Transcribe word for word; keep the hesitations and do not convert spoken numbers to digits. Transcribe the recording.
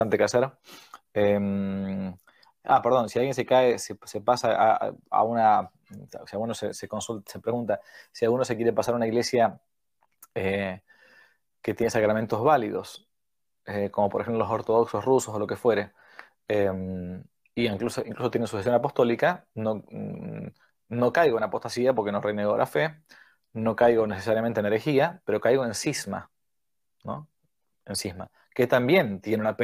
que hacer. Eh, ah, perdón, si alguien se cae, se, se pasa a, a una, si alguno se, se consulta, se pregunta si alguno se quiere pasar a una iglesia eh, que tiene sacramentos válidos, eh, como por ejemplo los ortodoxos rusos o lo que fuere, eh, y incluso, incluso tiene sucesión apostólica, no, mm, no caigo en apostasía porque no renego la fe, no caigo necesariamente en herejía, pero caigo en cisma, ¿no? En cisma, que también tiene una